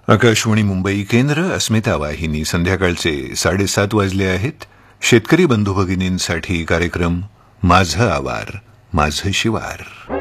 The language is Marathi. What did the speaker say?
आकाशवाणी मुंबई केंद्र, अस्मिता वाहिनी. संध्याकाळचे 7:30 वाजले आहेत. शेतकरी बंधू भगिनींसाठी कार्यक्रम माझं आवार माझं शिवार.